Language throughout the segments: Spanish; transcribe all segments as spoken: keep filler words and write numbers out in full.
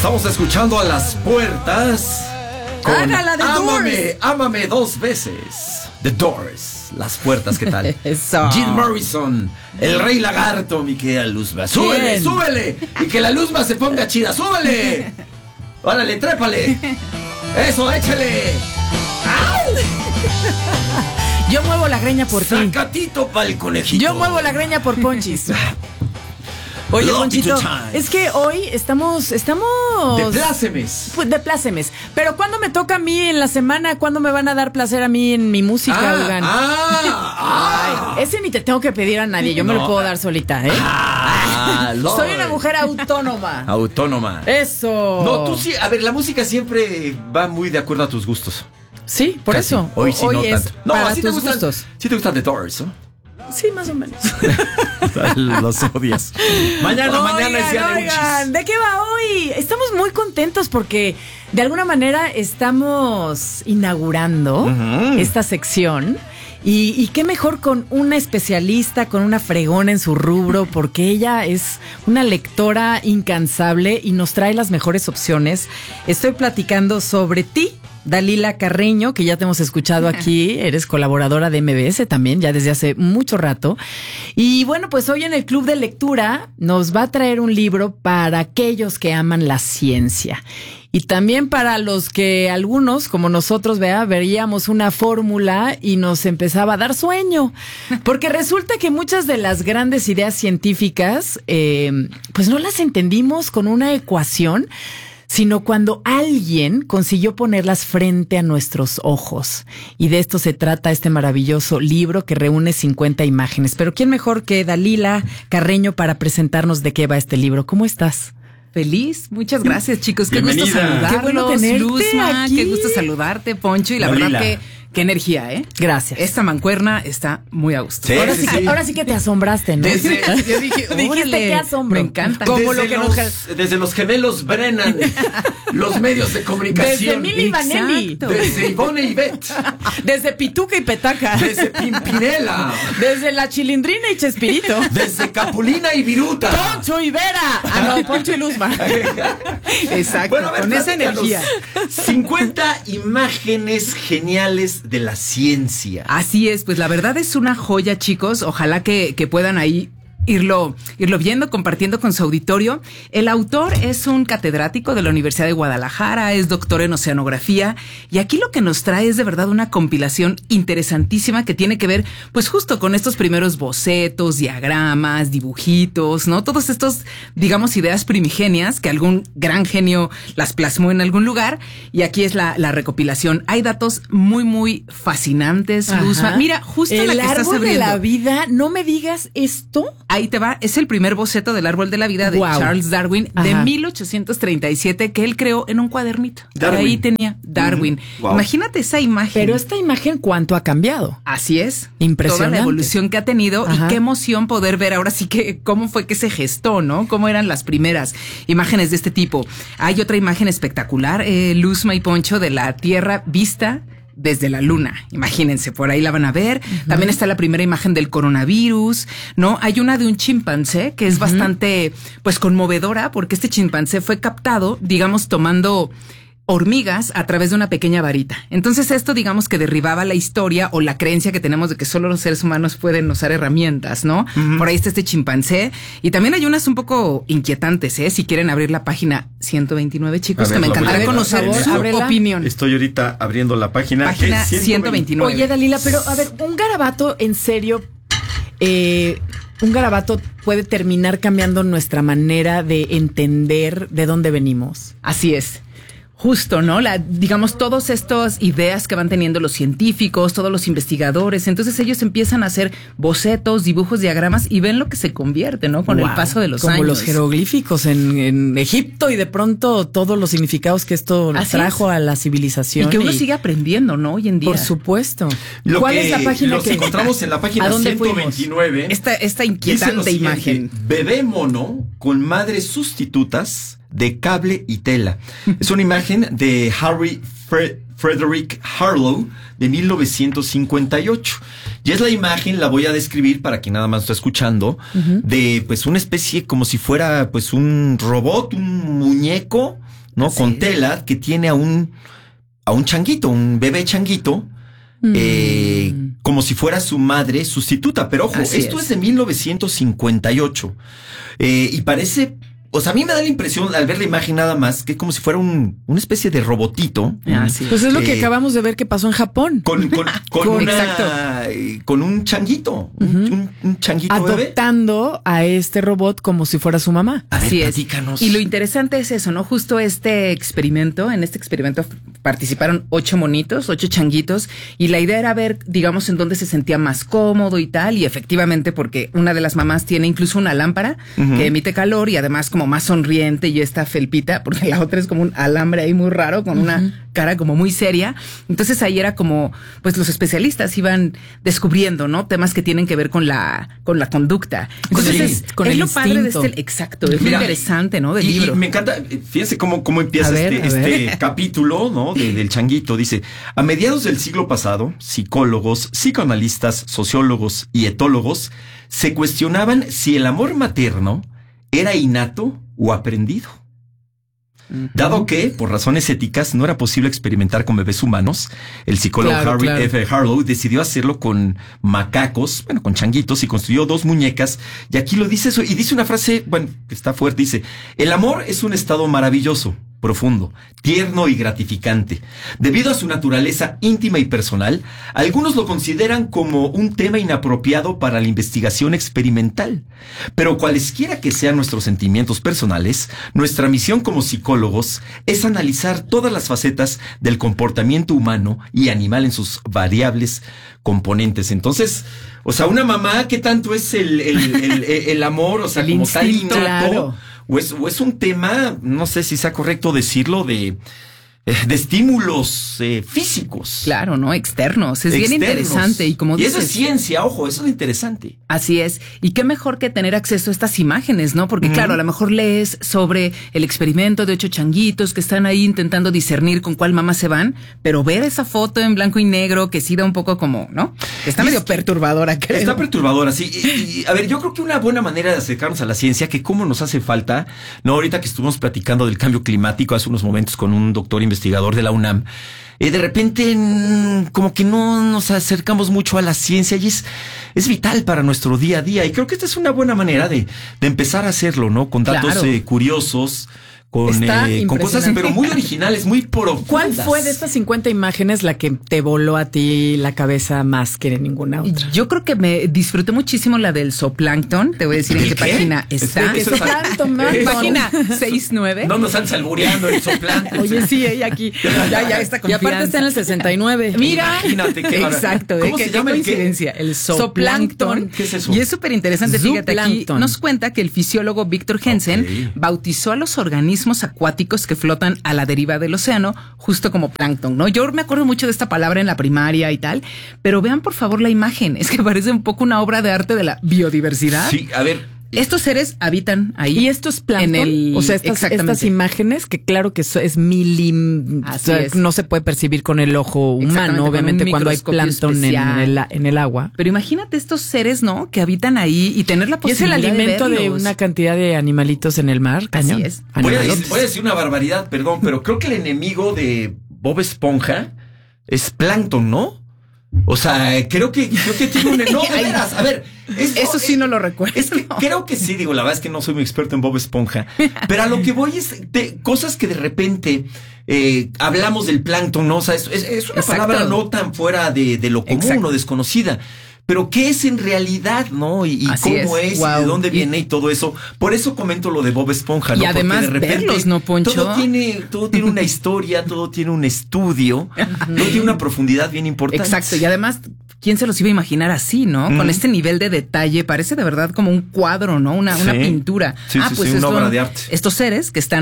Estamos escuchando a Las Puertas con Hágala, The Ámame, Doors. Ámame dos veces. The Doors, Las Puertas, ¿qué tal? Eso. Jim Morrison, el Rey Lagarto, Miquel Luzma. ¡Súbele, Bien. súbele! Y que la Luzma se ponga chida, ¡súbele! ¡Órale, trépale! ¡Eso, échale! Yo muevo la greña por ti. ¡Sacatito pa'l conejito! Yo muevo la greña por Ponchis. Oye, Love Ponchito, to time. es que hoy estamos, estamos... De plácemes. Pues, de plácemes. Pero ¿cuándo me toca a mí en la semana? ¿Cuándo me van a dar placer a mí en mi música, Ah, oigan? ah, ah. Ay, ese ni te tengo que pedir a nadie, yo me No. lo puedo dar solita, ¿eh? Ah, Lord. Soy una mujer autónoma. Autónoma. Eso. No, tú sí. A ver, la música siempre va muy de acuerdo a tus gustos. Sí, por Casi. eso. Hoy sí Hoy no es tanto. No, para sí te tus gustan, gustos. sí te gustan The Doors, ¿no? Sí, más o menos. Los odias. Mañana, Oigan, mañana es día de oigan, Uchis. ¿de qué va hoy? Estamos muy contentos porque de alguna manera estamos inaugurando Ujú. esta sección. Y, y qué mejor con una especialista, con una fregona en su rubro, porque ella es una lectora incansable y nos trae las mejores opciones. Estoy platicando sobre ti, Dalila Carreño, que ya te hemos escuchado aquí, eres colaboradora de M B S también, ya desde hace mucho rato. Y bueno, pues hoy en el Club de Lectura nos va a traer un libro para aquellos que aman la ciencia. Y también para los que algunos, como nosotros, vea, veíamos una fórmula y nos empezaba a dar sueño. Porque resulta que muchas de las grandes ideas científicas, eh, pues no las entendimos con una ecuación, sino cuando alguien consiguió ponerlas frente a nuestros ojos. Y de esto se trata este maravilloso libro que reúne cincuenta imágenes. Pero ¿quién mejor que Dalila Carreño para presentarnos de qué va este libro? ¿Cómo estás? Feliz, muchas gracias, chicos. Qué gusto Bienvenida. saludarlos. Qué bueno tenerte Luzma, aquí. qué gusto saludarte, Poncho. Y la Dalila. verdad que qué energía, ¿eh? Gracias. Esta mancuerna está muy a gusto. Sí, Ahora sí, sí, que, sí. ahora sí que te asombraste, ¿no? Desde- Yo dije, Dijiste, órale, qué asombro. me encanta. Como desde, lo que los, nos- desde los gemelos Brennan, los medios de Desde comunicación. Mili Vanelli. Exacto. Desde Ivonne y Ivette. Desde Pituca y Petaca. Desde Pimpinela. Desde la Chilindrina y Chespirito. Desde Capulina y Viruta. Poncho y Vera. Ah, no, Poncho y Luzma. Exacto, Bueno, a ver, con esa platícanos. energía. cincuenta imágenes geniales de la ciencia. Así es, pues la verdad es una joya, chicos. Ojalá que, que puedan ahí irlo, irlo viendo, compartiendo con su auditorio. El autor es un catedrático de la Universidad de Guadalajara, es doctor en oceanografía, y aquí lo que nos trae es de verdad una compilación interesantísima que tiene que ver, pues justo con estos primeros bocetos, diagramas, dibujitos, ¿no? Todos estos, digamos, ideas primigenias que algún gran genio las plasmó en algún lugar, y aquí es la, la recopilación. Hay datos muy, muy fascinantes, Luzma. Ajá. Mira, justo el la que estás árbol de abriendo. la vida, no me digas esto. Ahí te va, es el primer boceto del árbol de la vida de Guau. Charles Darwin de Ajá. mil ochocientos treinta y siete que él creó en un cuadernito. Darwin. Ahí tenía Darwin. Ujú. Guau. Imagínate esa imagen. Pero esta imagen, ¿cuánto ha cambiado? Así es. Impresionante. Toda la evolución que ha tenido Ajá. y qué emoción poder ver ahora sí que cómo fue que se gestó, ¿no? Cómo eran las primeras imágenes de este tipo. Hay otra imagen espectacular, eh, Luzma y Poncho, de la Tierra vista desde la luna. Imagínense, por ahí la van a ver. Uh-huh. También está la primera imagen del coronavirus, ¿no? Hay una de un chimpancé que es uh-huh. bastante, pues, conmovedora, porque este chimpancé fue captado, digamos, tomando hormigas a través de una pequeña varita. Entonces esto, digamos, que derribaba la historia o la creencia que tenemos de que solo los seres humanos pueden usar herramientas, ¿no? Uh-huh. Por ahí está este chimpancé. Y también hay unas un poco inquietantes, ¿eh? Si quieren abrir la página ciento veintinueve, chicos, ver, que me encantaría conocer favor, su ábrela. opinión. Estoy ahorita abriendo la página. Página ciento veintinueve. Oye, Dalila, pero a ver, un garabato, en serio, eh, un garabato puede terminar cambiando nuestra manera de entender de dónde venimos. Así es. Justo, ¿no? La, digamos, todas estas ideas que van teniendo los científicos, todos los investigadores, entonces ellos empiezan a hacer bocetos, dibujos, diagramas y ven lo que se convierte, ¿no? Con wow, el paso de los como años. Como los jeroglíficos en, en Egipto y de pronto todos los significados que esto Así trajo es. a la civilización. Y que uno y, sigue aprendiendo, ¿no? Hoy en día. Por supuesto. Lo ¿Cuál que, es la página lo que que encontramos en la página ciento veintinueve? Esta, esta inquietante imagen. Bebé mono con madres sustitutas de cable y tela. Es una imagen de Harry Fre- Frederick Harlow de mil novecientos cincuenta y ocho. Y es la imagen, la voy a describir para quien nada más está escuchando, uh-huh. de pues una especie como si fuera pues un robot, un muñeco, ¿no? Así con es. Tela que tiene a un, a un changuito, un bebé changuito, mm. eh, como si fuera su madre sustituta. Pero ojo, Así esto es. es de mil novecientos cincuenta y ocho. Eh, y parece... O sea, a mí me da la impresión, al ver la imagen nada más, que es como si fuera un, una especie de robotito. Ah, sí. Pues es lo que eh, acabamos de ver que pasó en Japón. Con, con, con, con, una, con un changuito, uh-huh. un, un changuito adoptando bebé. a este robot como si fuera su mamá. A ver, Así platícanos. Es. Y lo interesante es eso, ¿no? Justo este experimento, en este experimento participaron ocho monitos, ocho changuitos, y la idea era ver, digamos, en dónde se sentía más cómodo y tal, y efectivamente porque una de las mamás tiene incluso una lámpara uh-huh. que emite calor y además como más sonriente y esta felpita, porque la otra es como un alambre ahí muy raro, con uh-huh. una cara como muy seria. Entonces ahí era como, pues los especialistas iban descubriendo, ¿no? Temas que tienen que ver con la, con la conducta. Entonces sí, es, con es el lo instinto. padre de este, exacto, es Mira, muy interesante, ¿no? Del y, libro. Y me encanta, fíjense cómo, cómo empieza ver, este, este capítulo, ¿no? De, del changuito. Dice, a mediados del siglo pasado, psicólogos, psicoanalistas, sociólogos y etólogos se cuestionaban si el amor materno era innato o aprendido. Uh-huh. Dado que, por razones éticas, no era posible experimentar con bebés humanos, el psicólogo claro, Harry claro. F. Harlow decidió hacerlo con macacos, bueno, con changuitos, y construyó dos muñecas. Y aquí lo dice eso, y dice una frase, bueno, que está fuerte, dice, el amor es un estado maravilloso, profundo, tierno y gratificante. Debido a su naturaleza íntima y personal, algunos lo consideran como un tema inapropiado para la investigación experimental. Pero cualesquiera que sean nuestros sentimientos personales, nuestra misión como psicólogos es analizar todas las facetas del comportamiento humano y animal en sus variables componentes. Entonces, o sea, una mamá, ¿qué tanto es el, el, el, el amor? O sea, el como tal innato. Claro. O es, o es un tema, no sé si sea correcto decirlo, de, de estímulos eh, físicos. Claro, ¿no? Externos. Es Externos. bien interesante. Y como y dices, eso es ciencia, ojo, eso es interesante. Así es. Y qué mejor que tener acceso a estas imágenes, ¿no? Porque, mm. claro, a lo mejor lees sobre el experimento de ocho changuitos que están ahí intentando discernir con cuál mamá se van, pero ver esa foto en blanco y negro que sí da un poco como, ¿no? Está y medio es, perturbadora, creo. Está perturbadora, sí. Y, y, a ver, yo creo que una buena manera de acercarnos a la ciencia, que cómo nos hace falta, ¿no? Ahorita que estuvimos platicando del cambio climático hace unos momentos con un doctor investigador de la UNAM, eh, de repente como que no nos acercamos mucho a la ciencia y es, es vital para nuestro día a día. Y creo que esta es una buena manera de, de empezar a hacerlo, ¿no? Con datos claro. eh, curiosos, con, eh, con cosas pero muy originales, muy profundas. ¿Cuál fue de estas cincuenta imágenes la que te voló a ti la cabeza más que ninguna otra? Yo creo que me disfruté muchísimo la del zooplancton. Te voy a decir en qué, qué página está. Es zooplancton, ¿no? Página seis nueve. No nos están albureando el zooplancton. Oye, sí, ella aquí. Ya, ya está confianza. Y aparte está en el sesenta y nueve. Mira. Imagínate qué. Exacto. ¿Cómo ¿eh? se llama el coincidencia? El zooplancton. ¿Qué es eso? Y es súper interesante. Fíjate, aquí nos cuenta que el fisiólogo Víctor Jensen okay. bautizó a los organismos acuáticos que flotan a la deriva del océano, justo como plancton, ¿no? Yo me acuerdo mucho de esta palabra en la primaria y tal, pero vean por favor la imagen, es que parece un poco una obra de arte de la biodiversidad. Sí, a ver. Estos seres habitan ahí. Y esto es plancton, en el, o sea, estas, estas imágenes que claro que es milim, o sea, es. no se puede percibir con el ojo humano, obviamente cuando hay plancton en el, en el agua. Pero imagínate estos seres, ¿no? Que habitan ahí y tener la posibilidad de Y es el alimento de, de una cantidad de animalitos en el mar, cañón. Así es. Voy a, decir, voy a decir una barbaridad, perdón, pero creo que el enemigo de Bob Esponja es plancton, ¿no? O sea, creo que creo que tiene un... No, de veras, a ver... Esto, Eso sí es, no lo recuerdo. Es que creo que sí, digo, la verdad es que no soy muy experto en Bob Esponja, pero a lo que voy es de cosas que de repente eh, hablamos del plancton, ¿no? O sea, es, es, es una Exacto. palabra no tan fuera de, de lo común Exacto. o desconocida. Pero ¿qué es en realidad, no? Y, y cómo es, es wow. y de dónde viene y, y todo eso. Por eso comento lo de Bob Esponja, ¿no? Y además de repente, verlos, ¿no, Poncho? Todo tiene, todo tiene una historia, todo tiene un estudio, todo tiene una profundidad bien importante. Exacto, y además, ¿quién se los iba a imaginar así, no? Mm. Con este nivel de detalle, parece de verdad como un cuadro, ¿no? Una, sí. una pintura. Sí, ah, sí, pues sí, esto, una obra de arte. Estos seres que están ahí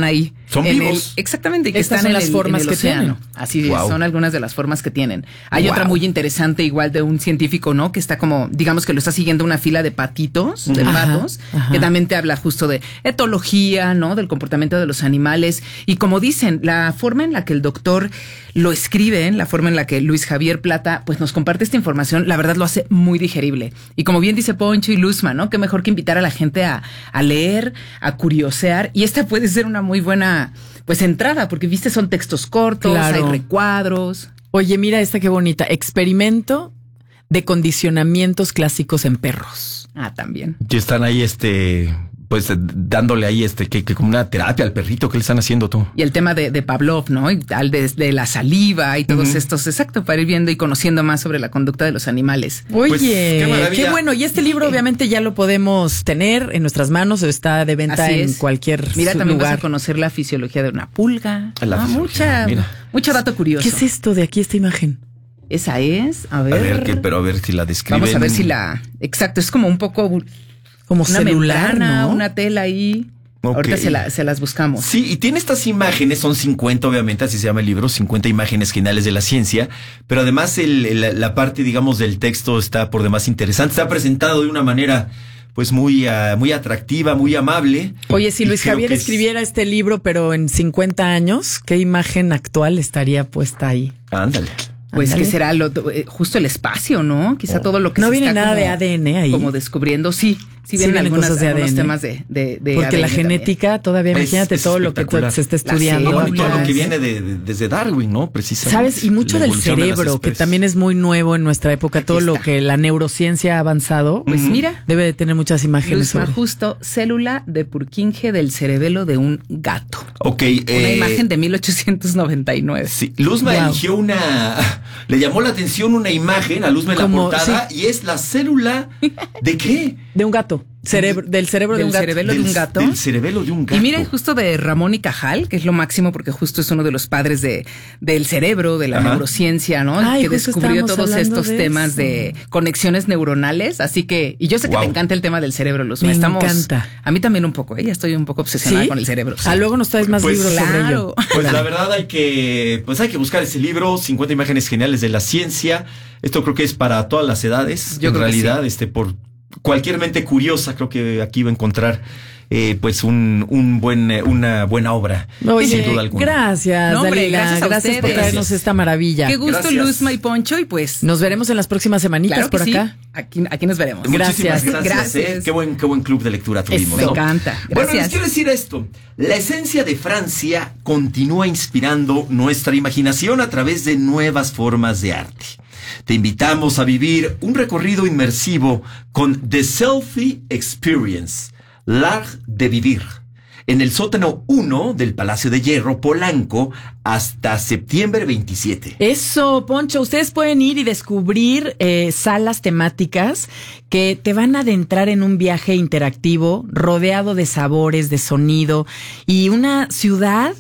Son en vivos. El, exactamente, que Estas están son en las el, formas en el que océano. tienen. Así Wow. son algunas de las formas que tienen. Hay Wow. otra muy interesante, igual de un científico, ¿no? Que está como, digamos que lo está siguiendo una fila de patitos, de Ajá, patos, ajá. que también te habla justo de etología, ¿no? Del comportamiento de los animales. Y como dicen, la forma en la que el doctor lo escribe, la forma en la que Luis Javier Plata, pues nos comparte esta información, la verdad lo hace muy digerible. Y como bien dice Poncho y Luzma, ¿no? Qué mejor que invitar a la gente a, a leer, a curiosear. Y esta puede ser una muy buena, pues, entrada, porque viste, son textos cortos, Claro. hay recuadros. Oye, mira esta qué bonita. Experimento de condicionamientos clásicos en perros. Ah, también. Y están ahí, este, pues dándole ahí, este, que, que como una terapia al perrito. ¿Qué le están haciendo tú? Y el tema de, de Pavlov, ¿no? Y tal, de, de la saliva y todos Ujú. estos, exacto, para ir viendo y conociendo más sobre la conducta de los animales. Oye, Pues, qué maravilla. qué bueno. Y este libro obviamente ya lo podemos tener en nuestras manos o está de venta Así en es. cualquier Mira, también vas lugar. a conocer la fisiología de una pulga. La Ah, fisiología, mucha, mira. mucho dato curioso. ¿Qué es esto de aquí, esta imagen? Esa es, a ver. A ver, que, pero a ver si la describen. Vamos a ver si la. Exacto, es como un poco Como una celular, membrana, ¿no? una tela ahí. Ok. Ahorita se, la, se las buscamos. Sí, y tiene estas imágenes, son cincuenta, obviamente, así se llama el libro, cincuenta imágenes geniales de la ciencia, pero además el, el- la parte, digamos, del texto está por demás interesante, está presentado de una manera, pues, muy, uh, muy atractiva, muy amable. Oye, si Y Luis creo Javier que es- escribiera este libro, pero en cincuenta años, ¿qué imagen actual estaría puesta ahí? Ándale. Pues Ándale. que será lo, eh, justo el espacio, ¿no? Quizá Oh. todo lo que No se viene está nada como- de A D N ahí. Como descubriendo, sí. Sí, Sí vienen vienen algunas, cosas de algunos A D N. temas de, de, de Porque A D N la también. genética, todavía Es- imagínate es todo lo que espectacular. se está La estudiando. No, bueno, y todo células. lo que viene de, de- desde Darwin, ¿no? Precisamente. ¿Sabes? Y mucho La del evolución de las cerebro, que especies. también es muy nuevo en nuestra época, todo lo está. que la neurociencia ha avanzado, Pues Ujú. mira, debe de tener muchas imágenes Luzma, sobre. justo célula de Purkinje del cerebelo de un gato. Ok. Una eh, imagen de mil ochocientos noventa y nueve. Sí, Luzma Wow. eligió una, le llamó la atención una imagen a Luzma en la Como- portada y es la célula de qué? De un gato. Cerebro, del cerebro de Del un gato. cerebelo de Del- un gato. Del cerebelo de un gato. Y mira, justo de Ramón y Cajal, que es lo máximo porque justo es uno de los padres de, del cerebro, de la Ajá. neurociencia, ¿no? Ay, que justo descubrió estábamos todos hablando estos de temas eso. de conexiones neuronales. Así que, y yo sé que Wow. te encanta el tema del cerebro, Luz. Me Estamos, encanta. A mí también un poco, ¿eh? Ya estoy un poco obsesionada ¿Sí? con el cerebro. sí. Ah, luego nos traes más Pues, libros sobre claro. ello. Pues la verdad hay que, pues hay que buscar ese libro, cincuenta imágenes geniales de la ciencia. Esto creo que es para todas las edades. Yo en creo que realidad, este, por cualquier mente curiosa, creo que aquí va a encontrar eh, pues un, un buen, eh, una buena obra. Oye, sin duda alguna. gracias, No, hombre, Dalila. gracias a Gracias por ustedes. traernos Gracias. esta maravilla. Qué gusto, Gracias. Luzma y Poncho, y pues. Nos veremos en las próximas semanitas claro que por sí. acá. Aquí, aquí nos veremos. Muchísimas Gracias. gracias. Gracias. eh. Qué buen, qué buen club de lectura tuvimos. Me ¿no? encanta. Bueno, les Gracias. quiero decir esto. La esencia de Francia continúa inspirando nuestra imaginación a través de nuevas formas de arte. Te invitamos a vivir un recorrido inmersivo con The Selfie Experience, l'art de vivir, en el sótano uno del Palacio de Hierro, Polanco, hasta septiembre veintisiete. Eso, Poncho, ustedes pueden ir y descubrir eh, salas temáticas que te van a adentrar en un viaje interactivo, rodeado de sabores, de sonido y una ciudad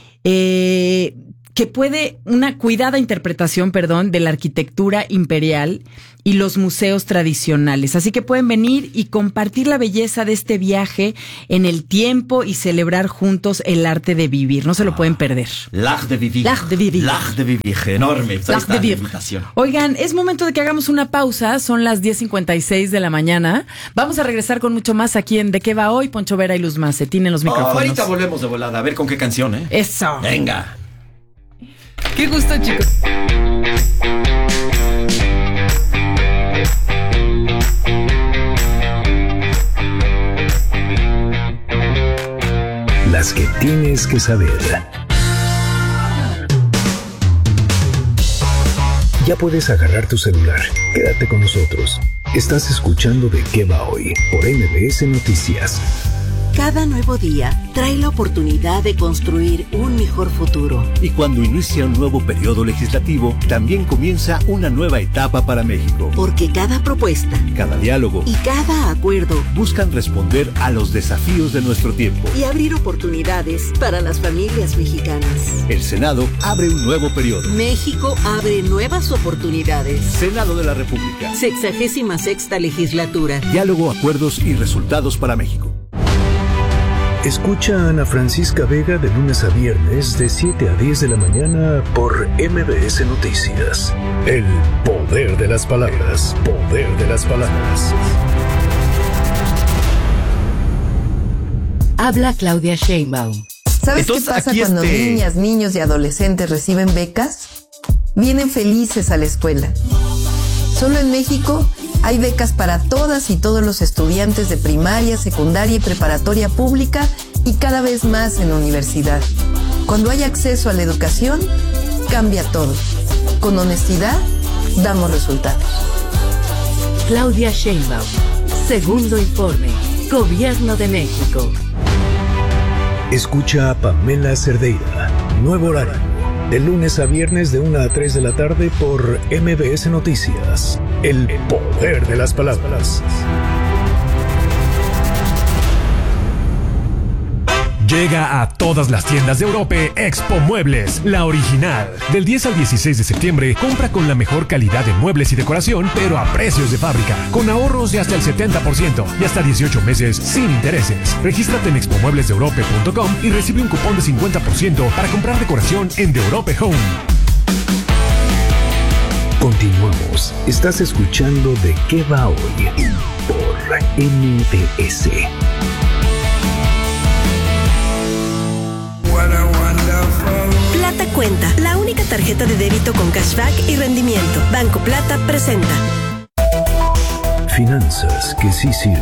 eh, que puede, una cuidada interpretación, perdón, de la arquitectura imperial y los museos tradicionales. Así que pueden venir y compartir la belleza de este viaje en el tiempo y celebrar juntos el arte de vivir. No se lo pueden perder. L'art de vivir. L'art de vivir. L'art de vivir. Enorme. Pues ahí L'art está de la vivre. invitación. Oigan, es momento de que hagamos una pausa. Son las diez cincuenta y seis de la mañana. Vamos a regresar con mucho más aquí en ¿De qué va hoy? Poncho Vera y Luz Mace. Tienen los Oh, micrófonos. ahorita volvemos de volada. A ver con qué canción, ¿eh? Eso. Venga. Qué gusto, chicos. Las que tienes que saber. Ya puedes agarrar tu celular. Quédate con nosotros. Estás escuchando De qué va hoy por M B S Noticias. Cada nuevo día trae la oportunidad de construir un mejor futuro. Y cuando inicia un nuevo periodo legislativo, también comienza una nueva etapa para México. Porque cada propuesta Cada diálogo y cada acuerdo buscan responder a los desafíos de nuestro tiempo. y abrir oportunidades para las familias mexicanas. El Senado abre un nuevo periodo. México abre nuevas oportunidades. Senado de la República. Sexagésima sexta legislatura. Diálogo, acuerdos y resultados para México. Escucha a Ana Francisca Vega de lunes a viernes de siete a diez de la mañana por M B S Noticias. El poder de las palabras. Poder de las palabras. Habla Claudia Sheinbaum. ¿Sabes Entonces, qué pasa aquí cuando este... niñas, niños y adolescentes reciben becas? Vienen felices a la escuela. Solo en México hay becas para todas y todos los estudiantes de primaria, secundaria y preparatoria pública y cada vez más en la universidad. Cuando hay acceso a la educación, cambia todo. Con honestidad, damos resultados. Claudia Sheinbaum. Segundo informe. Gobierno de México. Escucha a Pamela Cerdeira. Nuevo horario. De lunes a viernes de una a tres de la tarde por M B S Noticias. El poder de las palabras. Llega a todas las tiendas de Europe Expo Muebles, la original. Del diez al dieciséis de septiembre, compra con la mejor calidad de muebles y decoración, pero a precios de fábrica, con ahorros de hasta el setenta por ciento y hasta dieciocho meses sin intereses. Regístrate en expo muebles de europe punto com y recibe un cupón de cincuenta por ciento para comprar decoración en The Europe Home. Continuamos. Estás escuchando De qué va hoy por M B S. Plata Cuenta, la única tarjeta de débito con cashback y rendimiento. Banco Plata presenta Finanzas que sí sirven.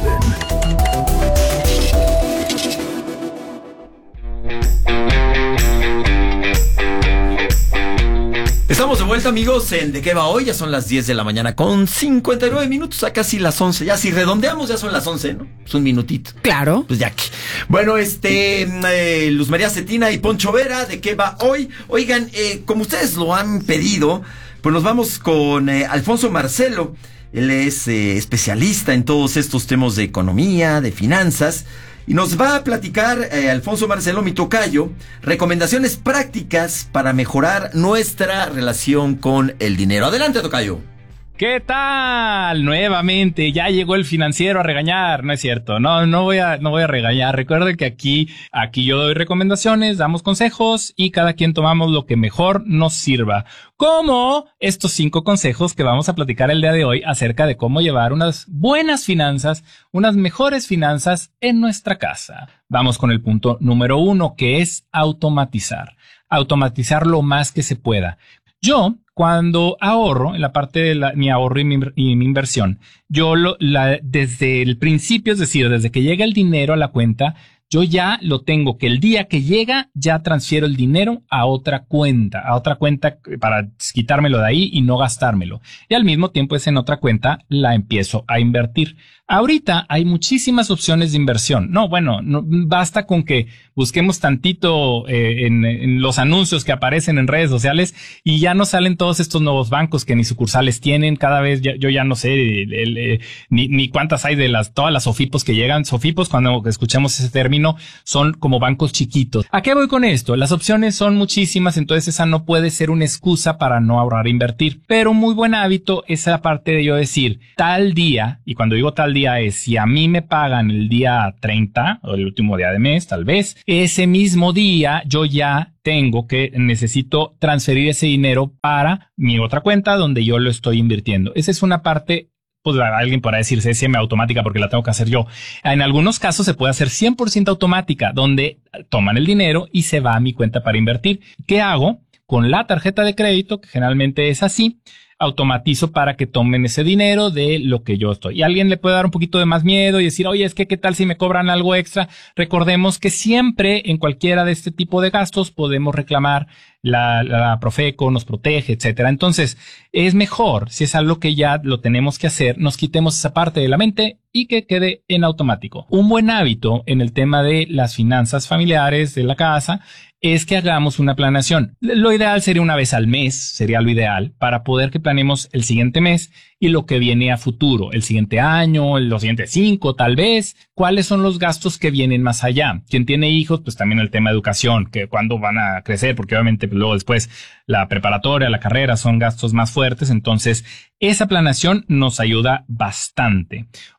Estamos de vuelta, amigos, en ¿De qué va hoy? Ya son las diez de la mañana con cincuenta y nueve minutos, a casi las once. Ya si redondeamos ya son las once, ¿no? Es un minutito. Claro. Pues ya que. Bueno, este, eh, Luz María Cetina y Poncho Vera, ¿de qué va hoy? Oigan, eh, como ustedes lo han pedido, pues nos vamos con eh, Alfonso Marcelo. Él es eh, especialista en todos estos temas de economía, de finanzas. Y nos va a platicar, eh, Alfonso Marcelo, mi tocayo, recomendaciones prácticas para mejorar nuestra relación con el dinero. Adelante, tocayo. ¿Qué tal? Nuevamente, ya llegó el financiero a regañar, no es cierto, no, no voy a, no voy a regañar. Recuerden que aquí, aquí yo doy recomendaciones, damos consejos y cada quien tomamos lo que mejor nos sirva. Como estos cinco consejos que vamos a platicar el día de hoy acerca de cómo llevar unas buenas finanzas, unas mejores finanzas en nuestra casa. Vamos con el punto número uno, que es automatizar. Automatizar lo más que se pueda. Yo, cuando ahorro, en la parte de la, mi ahorro y mi, y mi inversión, yo lo, la, desde el principio, es decir, desde que llega el dinero a la cuenta, yo ya lo tengo que el día que llega ya transfiero el dinero a otra cuenta, a otra cuenta para quitármelo de ahí y no gastármelo. Y al mismo tiempo es en otra cuenta la empiezo a invertir. Ahorita hay muchísimas opciones de inversión. No, bueno, no, basta con que busquemos tantito eh, en, en los anuncios que aparecen en redes sociales y ya nos salen todos estos nuevos bancos que ni sucursales tienen. Cada vez ya, yo ya no sé el, el, el, ni, ni cuántas hay de las todas las Sofipos que llegan. Sofipos, cuando escuchemos ese término, son como bancos chiquitos. ¿A qué voy con esto? Las opciones son muchísimas, entonces esa no puede ser una excusa para no ahorrar e invertir. Pero un muy buen hábito es la parte de yo decir tal día, y cuando digo tal día es si a mí me pagan el día treinta o el último día de mes, tal vez, ese mismo día yo ya tengo que, necesito transferir ese dinero para mi otra cuenta donde yo lo estoy invirtiendo. Esa es una parte, pues alguien podrá decirse es semiautomática porque la tengo que hacer yo. En algunos casos se puede hacer cien por ciento automática, donde toman el dinero y se va a mi cuenta para invertir. ¿Qué hago? Con la tarjeta de crédito, que generalmente es así, automatizo para que tomen ese dinero de lo que yo estoy. Y a alguien le puede dar un poquito de más miedo y decir, oye, es que qué tal si me cobran algo extra. Recordemos que siempre en cualquiera de este tipo de gastos podemos reclamar, la, la Profeco nos protege, etcétera. Entonces, es mejor, si es algo que ya lo tenemos que hacer, nos quitemos esa parte de la mente y que quede en automático. Un buen hábito en el tema de las finanzas familiares de la casa es que hagamos una planeación. Lo ideal sería una vez al mes, sería lo ideal, para poder que planeemos el siguiente mes y lo que viene a futuro, el siguiente año, los siguientes cinco, tal vez. ¿Cuáles son los gastos que vienen más allá? Quien tiene hijos, pues también el tema de educación, que cuándo van a crecer, porque obviamente pues, luego después la preparatoria, la carrera son gastos más fuertes. Entonces, esa planeación nos ayuda bastante.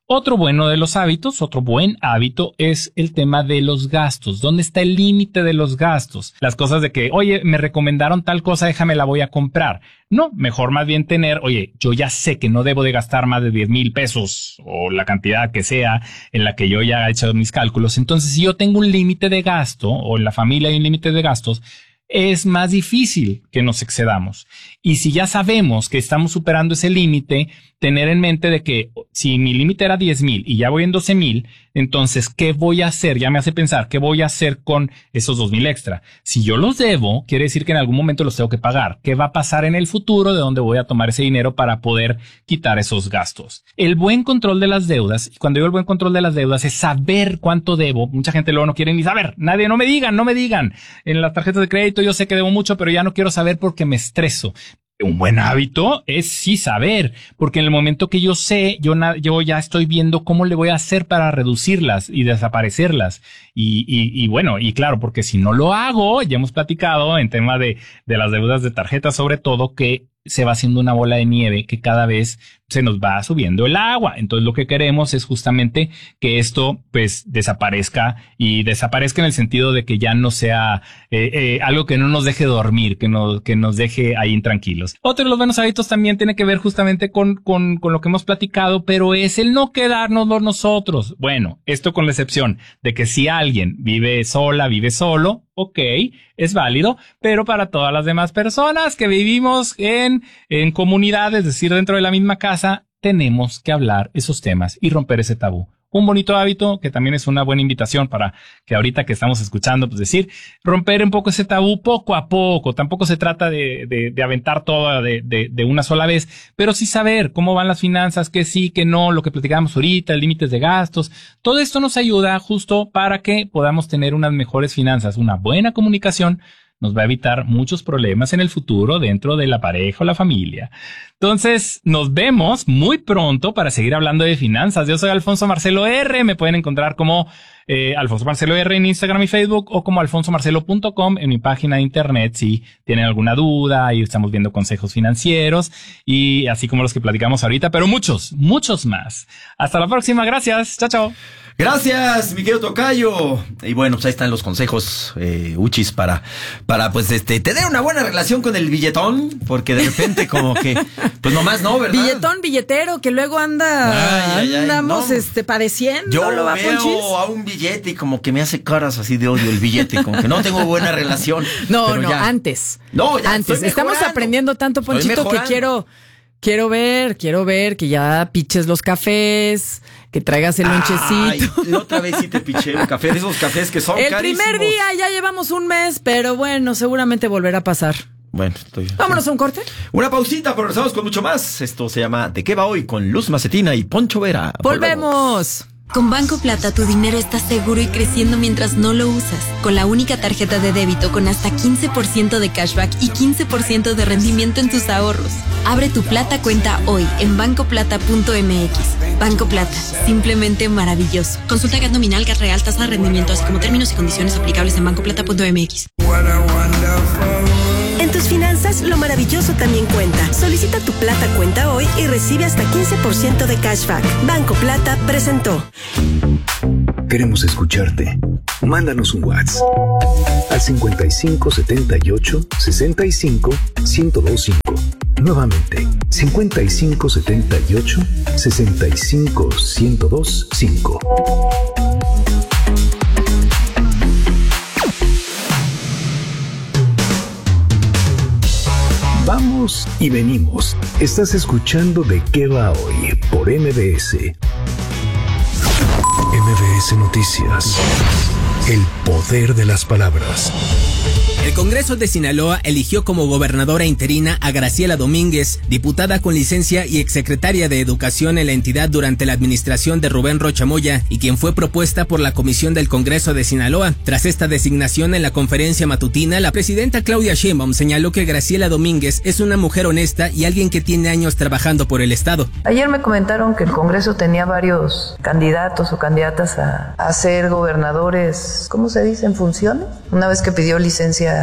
Otro bueno de los hábitos, otro buen hábito es el tema de los gastos. ¿Dónde está el límite de los gastos? Las cosas de que, oye, me recomendaron tal cosa, déjame la voy a comprar. No, mejor más bien tener, oye, yo ya sé que no debo de gastar más de diez mil pesos o la cantidad que sea en la que yo ya he hecho mis cálculos. Entonces, si yo tengo un límite de gasto o en la familia hay un límite de gastos, es más difícil que nos excedamos. Y si ya sabemos que estamos superando ese límite, tener en mente de que si mi límite era diez mil y ya voy en doce mil, entonces, ¿qué voy a hacer? Ya me hace pensar, ¿qué voy a hacer con esos dos mil extra? Si yo los debo, quiere decir que en algún momento los tengo que pagar. ¿Qué va a pasar en el futuro? ¿De dónde voy a tomar ese dinero para poder quitar esos gastos? El buen control de las deudas, y cuando digo el buen control de las deudas, es saber cuánto debo. Mucha gente luego no quiere ni saber. Nadie, no me digan, no me digan. En las tarjetas de crédito yo sé que debo mucho, pero ya no quiero saber porque me estreso. Un buen hábito es sí saber, porque en el momento que yo sé, yo, na, yo ya estoy viendo cómo le voy a hacer para reducirlas y desaparecerlas. Y, y, y bueno, y claro, porque si no lo hago, ya hemos platicado en tema de, de las deudas de tarjeta, sobre todo, que se va haciendo una bola de nieve que cada vez se nos va subiendo el agua. Entonces lo que queremos es justamente que esto pues desaparezca, y desaparezca en el sentido de que ya no sea eh, eh, algo que no nos deje dormir, que nos, que nos deje ahí intranquilos. Otro de los buenos hábitos también tiene que ver justamente con, con, con lo que hemos platicado, pero es el no quedárnoslo nosotros. Bueno, esto con la excepción de que si alguien vive sola, vive solo, ok, es válido, pero para todas las demás personas que vivimos en, en comunidad, es decir, dentro de la misma casa, tenemos que hablar esos temas y romper ese tabú. Un bonito hábito que también es una buena invitación para que ahorita que estamos escuchando, pues decir, romper un poco ese tabú poco a poco. Tampoco se trata de, de, de aventar todo de, de, de una sola vez, pero sí saber cómo van las finanzas, qué sí, qué no, lo que platicábamos ahorita, límites de gastos. Todo esto nos ayuda justo para que podamos tener unas mejores finanzas. Una buena comunicación nos va a evitar muchos problemas en el futuro dentro de la pareja o la familia. Entonces, nos vemos muy pronto para seguir hablando de finanzas. Yo soy Alfonso Marcelo R. Me pueden encontrar como eh, Alfonso Marcelo R en Instagram y Facebook, o como alfonso marcelo punto com en mi página de internet si tienen alguna duda. Ahí estamos viendo consejos financieros y así como los que platicamos ahorita, pero muchos, muchos más. Hasta la próxima. Gracias. Chao, chao. Gracias, mi querido tocayo. Y bueno, pues ahí están los consejos, eh, Uchis, para, para pues este, tener una buena relación con el billetón, porque de repente como que, pues nomás no, ¿verdad? Billetón, billetero, que luego anda, ay, ay, ay, andamos no. este, padeciendo. Yo ¿lo va, veo Ponchis? a un billete y como que me hace caras así de odio el billete, como que no tengo buena relación. No, pero no, ya. antes. No, ya antes. Estamos aprendiendo tanto, Ponchito, que quiero... Quiero ver, quiero ver que ya piches los cafés, que traigas el lonchecito. Ay, otra vez sí te piché un café, de esos cafés que son el carísimos. El primer día ya llevamos un mes, pero bueno, seguramente volverá a pasar. Bueno, estoy... Vámonos a un corte. Una pausita, pero regresamos con mucho más. Esto se llama ¿De qué va hoy? Con Luz Macetina y Poncho Vera. Volvemos. Volvemos. Con Banco Plata tu dinero está seguro y creciendo mientras no lo usas. Con la única tarjeta de débito con hasta quince por ciento de cashback y quince por ciento de rendimiento en tus ahorros. Abre tu Plata cuenta hoy en banco plata punto m x. Banco Plata, simplemente maravilloso. Consulta gas nominal, gas real, tasa de rendimiento, así como términos y condiciones aplicables en banco plata punto m x. En tus finanzas, lo maravilloso también cuenta. Solicita tu Plata cuenta hoy y recibe hasta quince por ciento de cashback. Banco Plata presentó. Queremos escucharte. Mándanos un WhatsApp al cincuenta y cinco setenta y ocho sesenta y cinco ciento veinticinco. Nuevamente, cincuenta y cinco setenta y ocho sesenta y cinco ciento veinticinco. Vamos y venimos. Estás escuchando ¿De qué va hoy? Por M B S. M B S Noticias. El poder de las palabras. El Congreso de Sinaloa eligió como gobernadora interina a Graciela Domínguez, diputada con licencia y exsecretaria de Educación en la entidad durante la administración de Rubén Rocha Moya, y quien fue propuesta por la Comisión del Congreso de Sinaloa. Tras esta designación en la conferencia matutina, la presidenta Claudia Sheinbaum señaló que Graciela Domínguez es una mujer honesta y alguien que tiene años trabajando por el Estado. Ayer me comentaron que el Congreso tenía varios candidatos o candidatas a, a ser gobernadores, ¿cómo se dice? ¿En funciones? Una vez que pidió licencia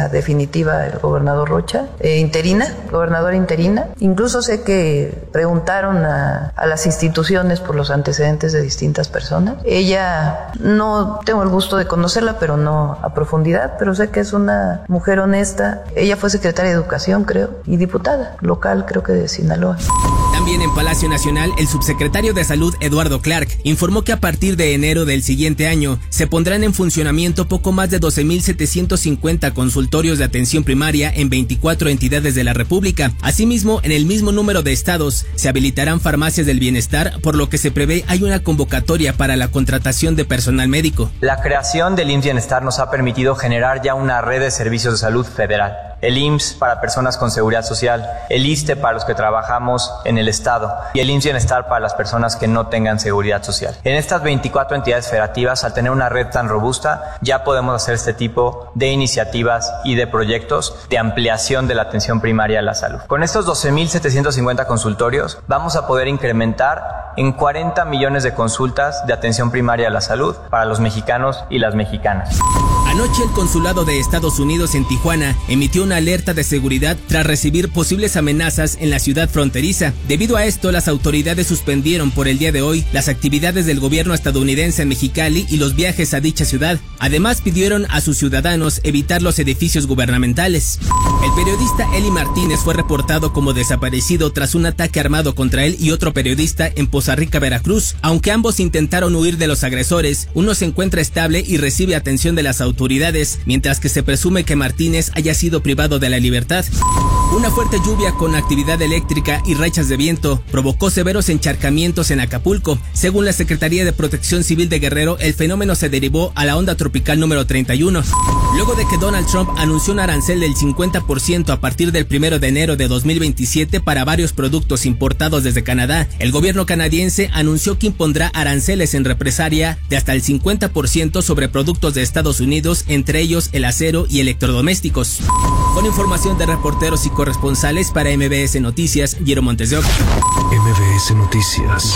promesa definitiva el gobernador Rocha, eh, interina, gobernadora interina. Incluso sé que preguntaron a, a las instituciones por los antecedentes de distintas personas. Ella, no tengo el gusto de conocerla, pero no a profundidad, pero sé que es una mujer honesta. Ella fue secretaria de Educación, creo, y diputada local, creo que de Sinaloa. También en Palacio Nacional, el subsecretario de Salud, Eduardo Clark, informó que a partir de enero del siguiente año se pondrán en funcionamiento poco más de doce mil setecientos cincuenta consultorios de atención primaria en veinticuatro entidades de la República. Asimismo, en el mismo número de estados se habilitarán farmacias del bienestar, por lo que se prevé hay una convocatoria para la contratación de personal médico. La creación del I M S S Bienestar nos ha permitido generar ya una red de servicios de salud federal. El I M S S para personas con seguridad social, el ISSSTE para los que trabajamos en el Estado y el I M S S Bienestar para las personas que no tengan seguridad social. En estas veinticuatro entidades federativas, al tener una red tan robusta, ya podemos hacer este tipo de iniciativas y de proyectos de ampliación de la atención primaria a la salud. Con estos doce mil setecientos cincuenta consultorios, vamos a poder incrementar en cuarenta millones de consultas de atención primaria a la salud para los mexicanos y las mexicanas. Anoche el Consulado de Estados Unidos en Tijuana emitió una alerta de seguridad tras recibir posibles amenazas en la ciudad fronteriza. Debido a esto, las autoridades suspendieron por el día de hoy las actividades del gobierno estadounidense en Mexicali y los viajes a dicha ciudad. Además, pidieron a sus ciudadanos evitar los edificios gubernamentales. El periodista Eli Martínez fue reportado como desaparecido tras un ataque armado contra él y otro periodista en Poza Rica, Veracruz. Aunque ambos intentaron huir de los agresores, uno se encuentra estable y recibe atención de las autoridades, mientras que se presume que Martínez haya sido privado de la libertad. Una fuerte lluvia con actividad eléctrica y rachas de viento provocó severos encharcamientos en Acapulco. Según la Secretaría de Protección Civil de Guerrero, el fenómeno se derivó a la onda tropical número treinta y uno. Luego de que Donald Trump anunció un arancel del cincuenta por ciento a partir del primero de enero de dos mil veintisiete para varios productos importados desde Canadá, el gobierno canadiense anunció que impondrá aranceles en represalia de hasta el cincuenta por ciento sobre productos de Estados Unidos, entre ellos el acero y electrodomésticos. Con información de reporteros y corresponsales para M B S Noticias, Guillermo Montes de Oca. M B S Noticias.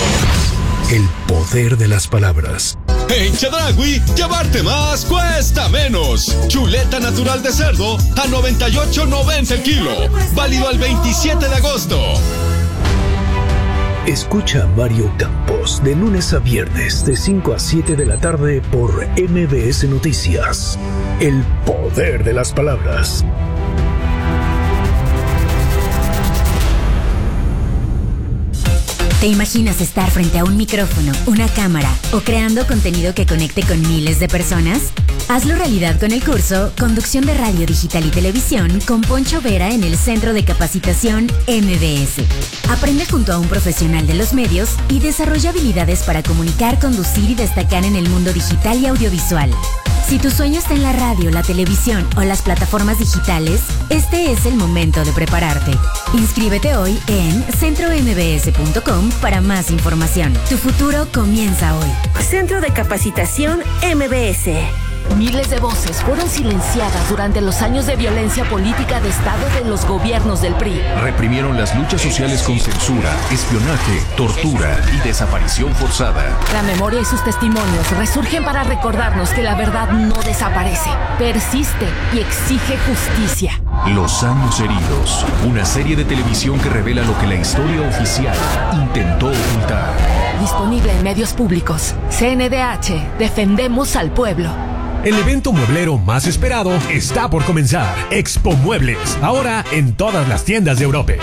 El poder de las palabras. En Chedraui, llevarte más cuesta menos. Chuleta natural de cerdo a noventa y ocho noventa el kilo. Válido al veintisiete de agosto. Escucha a Mario Campos de lunes a viernes de cinco a siete de la tarde por M B S Noticias. El poder de las palabras. ¿Te imaginas estar frente a un micrófono, una cámara o creando contenido que conecte con miles de personas? Hazlo realidad con el curso Conducción de Radio Digital y Televisión con Poncho Vera en el Centro de Capacitación M B S. Aprende junto a un profesional de los medios y desarrolla habilidades para comunicar, conducir y destacar en el mundo digital y audiovisual. Si tu sueño está en la radio, la televisión o las plataformas digitales, este es el momento de prepararte. Inscríbete hoy en centro m b s punto com para más información. Tu futuro comienza hoy. Centro de Capacitación M B S. Miles de voces fueron silenciadas durante los años de violencia política de Estado de los gobiernos del P R I. Reprimieron las luchas sociales con censura, espionaje, tortura y desaparición forzada. La memoria y sus testimonios resurgen para recordarnos que la verdad no desaparece, persiste y exige justicia. Los años heridos, una serie de televisión que revela lo que la historia oficial intentó ocultar. Disponible en medios públicos. C N D H, defendemos al pueblo. El evento mueblero más esperado está por comenzar. Expo Muebles, ahora en todas las tiendas de Europa.